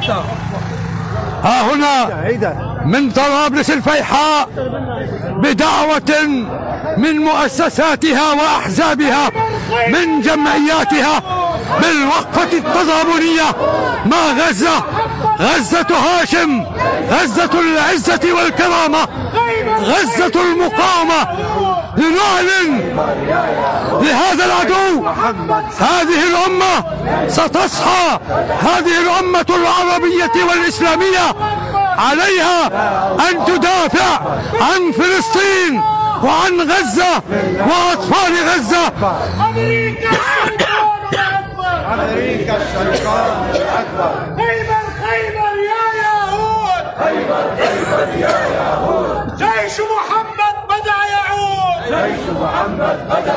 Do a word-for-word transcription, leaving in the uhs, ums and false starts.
ها هنا من طرابلس الفيحاء بدعوة من مؤسساتها وأحزابها من جمعياتها بالوقفة التضامنية مع غزة، غزة هاشم، غزة العزة والكرامة، غزة المقاومة، لنعلن لهذا العدو هذه الأمة ستصحى، هذه الأمة العربية والإسلامية عليها أن تدافع عن فلسطين وعن غزة وأطفال غزة. أمريكا الشيطان الأكبر. خيبر خيبر يا يهود، خيبر خيبر يا يهود، جيش محمد بدأ يعود، جيش محمد بدأ